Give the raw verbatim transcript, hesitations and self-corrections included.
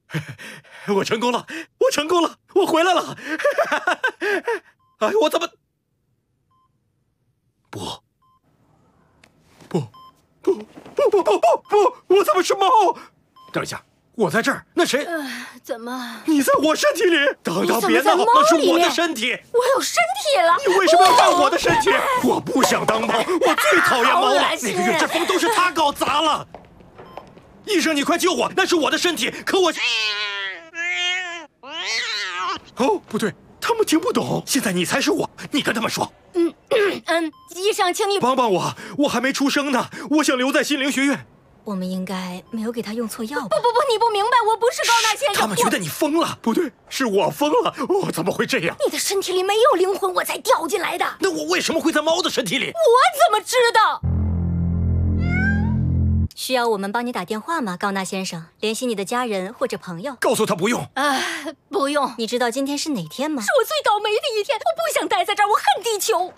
我成功了，我成功了，我回来了！哎，我怎么？不，不，不，不，不，不，不，不！我怎么是猫？等一下，我在这儿，那谁？ 呃，怎么？ 你在我身体里！等等，别闹，那是我的身体。 我有身体了！ 你为什么要干我的身体？我不想当猫，我最讨厌猫了。那个月之风都是他搞砸了。医生，你快救我！那是我的身体，可我……哦，不对，他们听不懂。现在你才是我，你跟他们说。 嗯嗯，医生，请你帮帮我，我还没出生呢，我想留在心灵学院。 我们应该没有给他用错药吧？不不不，你不明白，我不是高大先生。 他们觉得你疯了。不对，是我疯了。哦，怎么会这样？ 你的身体里没有灵魂，我才掉进来的。 那我为什么会在猫的身体里？ 我怎么知道？ 需要我们帮你打电话吗，高纳先生？联系你的家人或者朋友。 告诉他不用。 啊，不用。 你知道今天是哪天吗？ 是我最倒霉的一天，我不想待在这儿，我恨地球。